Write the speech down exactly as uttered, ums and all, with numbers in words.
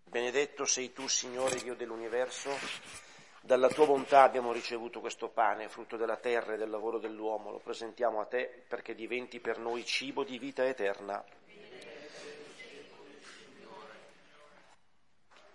Benedetto sei tu, Signore Dio dell'universo, dalla tua bontà abbiamo ricevuto questo pane, frutto della terra e del lavoro dell'uomo, lo presentiamo a te perché diventi per noi cibo di vita eterna.